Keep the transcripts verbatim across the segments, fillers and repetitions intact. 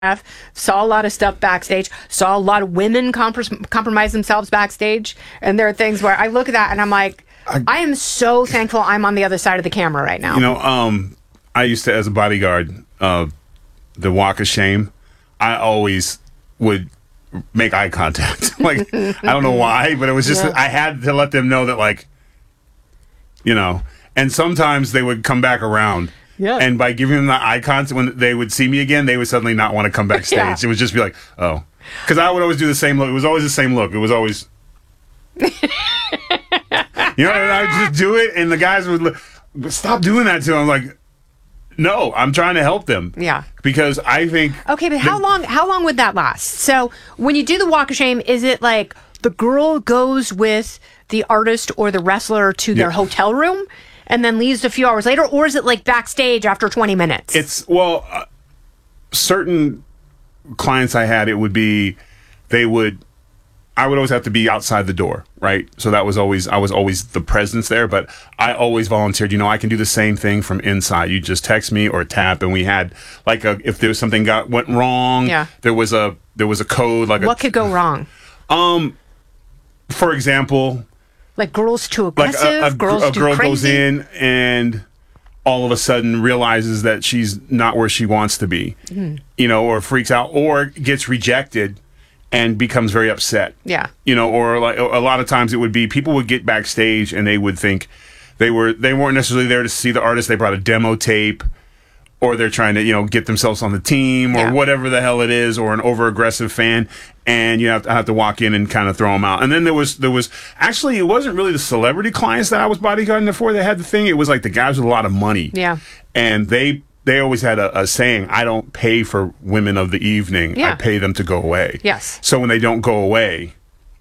saw a lot of stuff backstage, saw a lot of women compr- compromise themselves backstage. And there are things where I look at that and I'm like, I, I am so thankful I'm on the other side of the camera right now. You know, um, I used to, as a bodyguard, uh, the walk of shame, I always would make eye contact. Like, I don't know why, but it was just, yeah. I had to let them know that, like, you know, and sometimes they would come back around. Yeah. And by giving them the eye contact, when they would see me again, they would suddenly not want to come backstage. Yeah. It would just be like, oh. Because I would always do the same look. It was always the same look. It was always... you know, and I would just do it, and the guys would look, stop doing that to them. I'm like, no, I'm trying to help them. Yeah. Because I think... Okay, but how long, how long would that last? So when you do the walk of shame, is it like the girl goes with the artist or the wrestler to their yeah. hotel room and then leaves a few hours later, or is it like backstage after twenty minutes? It's, well, uh, certain clients I had, it would be, they would, I would always have to be outside the door, right? So that was always, I was always the presence there, but I always volunteered, you know, I can do the same thing from inside. You just text me or tap, and we had, like, a, if there was something got, went wrong, yeah. there was a, there was a code, like what a, could go wrong? Um, for example... Like girls too aggressive, like a, a, girls a too girl crazy. goes in and all of a sudden realizes that she's not where she wants to be, mm. you know, or freaks out, or gets rejected and becomes very upset. Yeah. You know, or like a lot of times it would be people would get backstage and they would think they were they weren't necessarily there to see the artist. They brought a demo tape, or they're trying to, you know, get themselves on the team, or yeah. whatever the hell it is, or an over-aggressive fan, and you have to, have to walk in and kind of throw them out. And then there was, there was, actually, it wasn't really the celebrity clients that I was bodyguarding for that had the thing. It was like the guys with a lot of money. Yeah. And they they always had a, a saying, I don't pay for women of the evening. Yeah. I pay them to go away. Yes. So when they don't go away,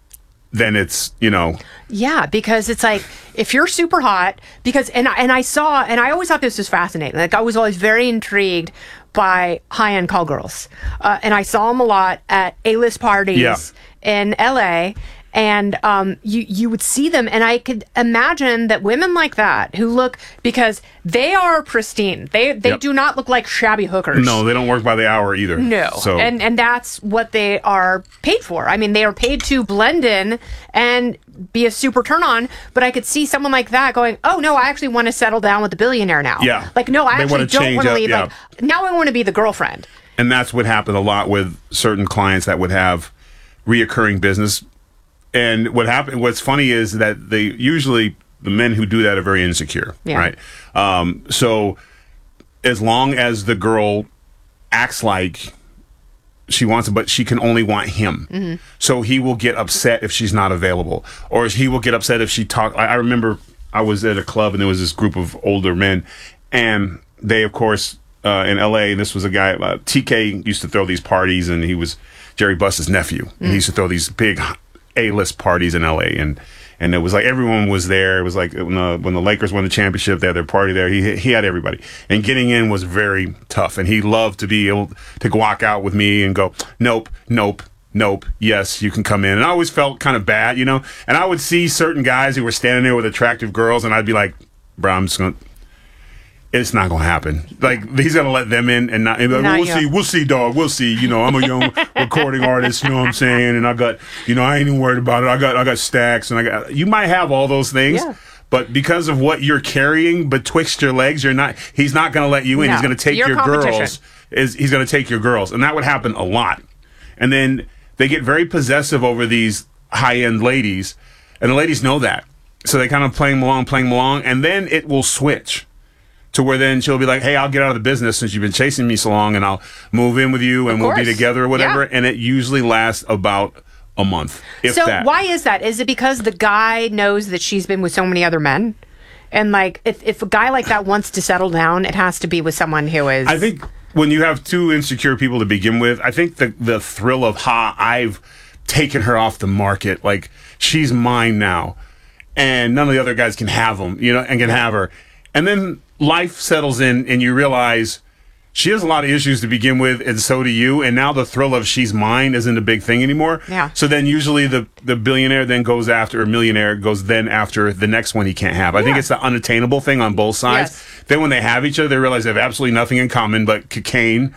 then it's, you know. Yeah, because it's like, if you're super hot, because, and, and I saw, and I always thought this was fascinating. Like, I was always very intrigued by high-end call girls. Uh, and I saw them a lot at A-list parties yeah. in L A, and um, you, you would see them, and I could imagine that women like that who look, because they are pristine. They they yep. do not look like shabby hookers. No, they don't work by the hour either. No. So. And, and that's what they are paid for. I mean, they are paid to blend in and be a super turn on, but I could see someone like that going, oh, no, I actually want to settle down with the billionaire now. Yeah. Like, no, I they actually don't want to leave. Yeah. Like, now I want to be the girlfriend. And that's what happened a lot with certain clients that would have reoccurring business. And what happened, what's funny is that they usually, the men who do that are very insecure, yeah. right? Um, so as long as the girl acts like she wants him, but she can only want him. Mm-hmm. So he will get upset if she's not available, or he will get upset if she talk. I, I remember I was at a club and there was this group of older men, and they, of course, uh, in L A, and this was a guy, uh, T K used to throw these parties, and he was Jerry Buss's nephew, mm-hmm. and he used to throw these big A-list parties in L A, and and it was like everyone was there. It was like when the, when the Lakers won the championship, they had their party there. He he had everybody, and getting in was very tough. And he loved to be able to walk out with me and go, nope, nope, nope, yes, you can come in. And I always felt kind of bad, you know. And I would see certain guys who were standing there with attractive girls, and I'd be like, bro, I'm just gonna. It's not gonna happen. Like, he's gonna let them in and not. And like, not we'll you. see, we'll see, dog. We'll see. You know, I'm a young recording artist. You know what I'm saying? And I got, you know, I ain't even worried about it. I got, I got stacks, and I got. You might have all those things, yeah. but because of what you're carrying betwixt your legs, you're not. He's not gonna let you in. No, he's gonna take your your girls. Is he's gonna take your girls, and that would happen a lot. And then they get very possessive over these high end ladies, and the ladies know that, so they kind of playing along, playing along, and then it will switch. To where then she'll be like, hey, I'll get out of the business since you've been chasing me so long, and I'll move in with you, and we'll be together or whatever. Yeah. And it usually lasts about a month, if so that. Why is that? Is it because the guy knows that she's been with so many other men? And, like, if, if a guy like that wants to settle down, it has to be with someone who is... I think when you have two insecure people to begin with, I think the, the thrill of, ha, I've taken her off the market. Like, she's mine now. And none of the other guys can have them, you know, and can have her. And then life settles in, and you realize she has a lot of issues to begin with, and so do you. And now the thrill of she's mine isn't a big thing anymore. Yeah. So then usually the, the billionaire then goes after, or millionaire goes then after the next one he can't have. I yeah. think it's the unattainable thing on both sides. Yes. Then when they have each other, they realize they have absolutely nothing in common but cocaine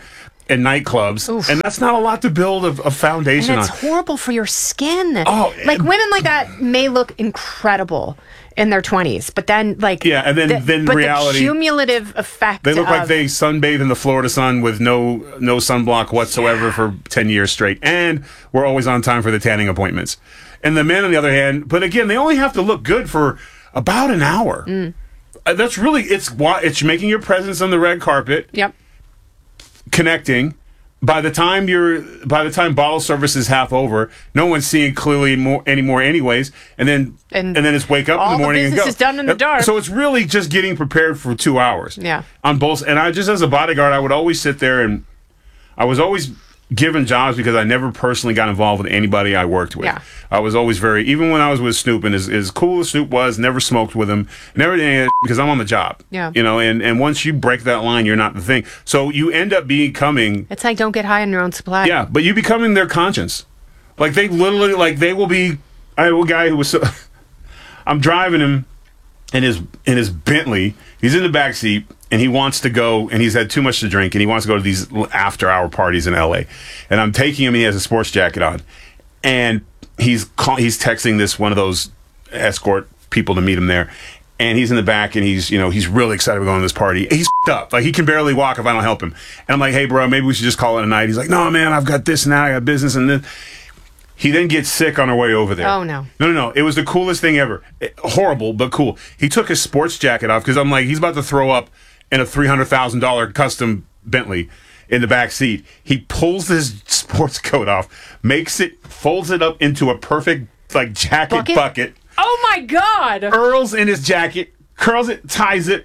and nightclubs, Oof. and that's not a lot to build a, a foundation And it's on. horrible for your skin. Oh, like and- women like that may look incredible in their twenties, but then like Yeah, and then- the, then but reality- the cumulative effect. They look like of- they sunbathe in the Florida sun with no no sunblock whatsoever for ten years straight, and we're always on time for the tanning appointments. And the men, on the other hand, but again, they only have to look good for about an hour. Mm. Uh, That's really it's why it's making your presence on the red carpet, Yep. connecting. By the time you're, by the time bottle service is half over, no one's seeing clearly more anymore, anyways. And then, And and, then it's wake up all in the the morning and business go. is done in the dark. So it's really just getting prepared for two hours. Yeah. On both, and I just as a bodyguard, I would always sit there and I was always given jobs because I never personally got involved with anybody I worked with. Yeah. I was always very, even when I was with Snoop, and as, as cool as Snoop was, never smoked with him, never did any of that because I'm on the job. Yeah. You know, and, and once you break that line, you're not the thing. So you end up becoming, It's like don't get high on your own supply. yeah, but you becoming their conscience. Like they literally, like they will be, I have a guy who was, so, I'm driving him in his, in his Bentley, he's in the back seat, and he wants to go, and he's had too much to drink, and he wants to go to these after-hour parties in L A. And I'm taking him, and he has a sports jacket on. And he's call, he's texting this one of those escort people to meet him there. And he's in the back, and he's, you know, he's really excited about going to this party. He's f***ed up. Like, he can barely walk if I don't help him. And I'm like, hey, bro, maybe we should just call it a night. He's like, no, man, I've got this and that. I got business and this. He then gets sick on our way over there. Oh, no. No, no, no. It was the coolest thing ever. It- horrible, but cool. He took his sports jacket off because I'm like, he's about to throw up in a three hundred thousand dollars custom Bentley in the back seat. He pulls his sports coat off, makes it, folds it up into a perfect like jacket Bucket? bucket, Oh my God. curls in his jacket, curls it, ties it,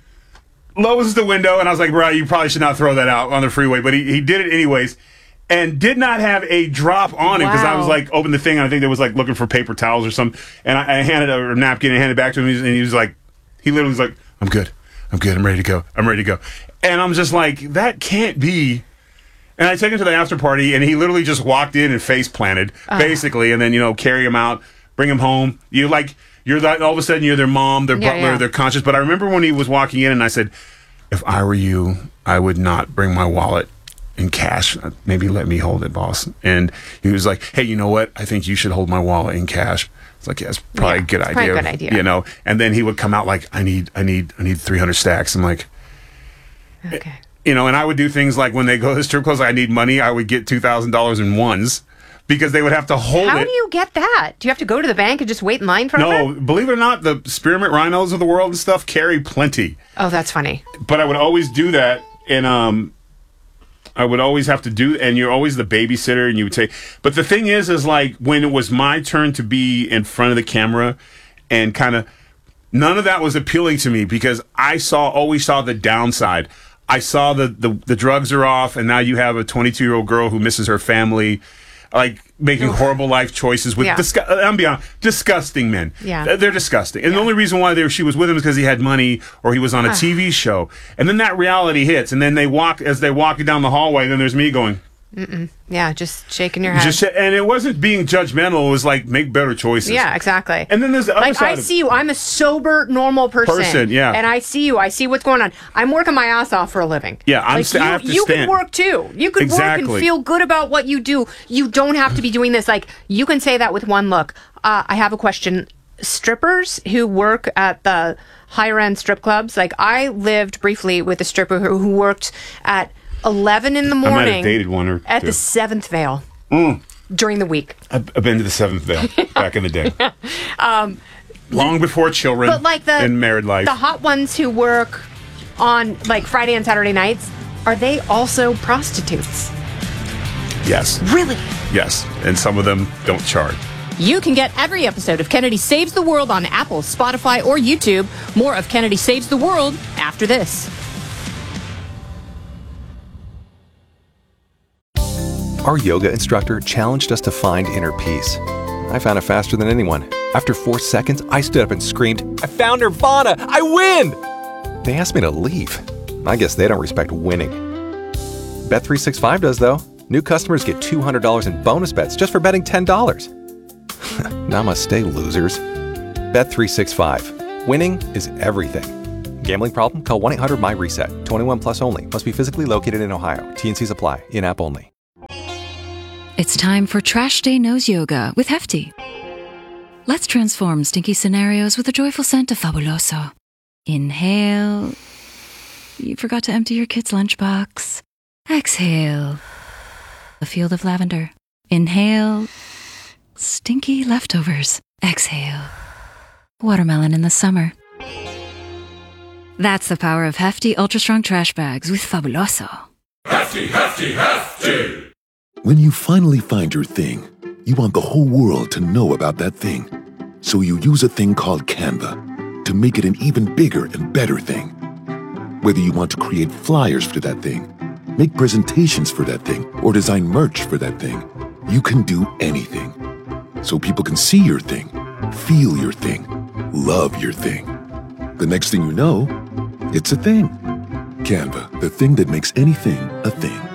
lowers the window, and I was like, bro, you probably should not throw that out on the freeway. But he, he did it anyways. And did not have a drop on him because I was Wow. like, opened the thing, and I think they was like looking for paper towels or something. And I, I handed a napkin and handed it back to him, and he was like, he literally was like, I'm good. I'm good. I'm ready to go. I'm ready to go. And I'm just like, that can't be. And I took him to the after party, and he literally just walked in and face planted, Uh. basically, and then, you know, carry him out, bring him home. You like, you're that, all of a sudden, you're their mom, their Yeah, butler, yeah. their conscious. But I remember when he was walking in, and I said, if I were you, I would not bring my wallet in cash. Maybe let me hold it, boss. And he was like, hey, you know what? I think you should hold my wallet in cash. It's like, yeah, it's probably Yeah, a good it's idea. probably a good idea. You know, and then he would come out like, I need, I need, I need three hundred stacks. I'm like, Okay. you know, and I would do things like when they go to the strip clubs, I need money. I would get two thousand dollars in ones because they would have to hold How it. do you get that? Do you have to go to the bank and just wait in line for no, it? believe it or not, the spearmint rhinos of the world and stuff carry plenty. Oh, that's funny. But I would always do that, and um, I would always have to do, and you're always the babysitter, and you would take. But the thing is, is like when it was my turn to be in front of the camera, and kind of none of that was appealing to me because I saw always saw the downside. I saw the the, the drugs are off, and now you have a twenty-two year old girl who misses her family. Like making horrible life choices with Yeah. disgu- I'm beyond disgusting men. Yeah. They're- they're disgusting. And the only reason why they, she was with him is because he had money or he was on a T V show. And then that reality hits, and then they walk as they walk down the hallway. Then there's me going, Yeah, just shaking your head. just and it wasn't being judgmental. It was like make better choices. yeah, exactly. And then there's the other like side. I of- see you. I'm a sober, normal person. Person, yeah. And I see you. I see what's going on. I'm working my ass off for a living. Yeah, I'm Like, st- I you, have to you can stand- work too. You could work Exactly. and feel good about what you do. You don't have to be doing this. Like you can say that with one look. Uh, I have a question. Strippers who work at the higher end strip clubs. Like I lived briefly with a stripper who, who worked at eleven in the I might morning have dated one or at two. the Seventh Veil during the week. I've, I've been to the Seventh Veil back in the day. Long before children But like the and married life. the hot ones who work on like Friday and Saturday nights, are they also prostitutes? yes, Really? yes, and some of them don't charge. You can get every episode of Kennedy Saves the World on Apple, Spotify, or YouTube. More of Kennedy Saves the World after this. Our yoga instructor challenged us to find inner peace. I found it faster than anyone. After four seconds, I stood up and screamed, I found Nirvana! I win! They asked me to leave. I guess they don't respect winning. Bet three sixty-five does, though. New customers get two hundred dollars in bonus bets just for betting ten dollars. Namaste, losers. Bet three sixty-five. Winning is everything. Gambling problem? Call one eight hundred my reset. twenty-one plus only. Must be physically located in Ohio. T and C's apply. In-app only. It's time for Trash Day Nose Yoga with Hefty. Let's transform stinky scenarios with a joyful scent of Fabuloso. Inhale. You forgot to empty your kid's lunchbox. Exhale. A field of lavender. Inhale. Stinky leftovers. Exhale. Watermelon in the summer. That's the power of Hefty Ultra Strong Trash Bags with Fabuloso. Hefty, hefty, hefty! When you finally find your thing, you want the whole world to know about that thing. So you use a thing called Canva to make it an even bigger and better thing. Whether you want to create flyers for that thing, make presentations for that thing, or design merch for that thing, you can do anything. So people can see your thing, feel your thing, love your thing. The next thing you know, it's a thing. Canva, the thing that makes anything a thing.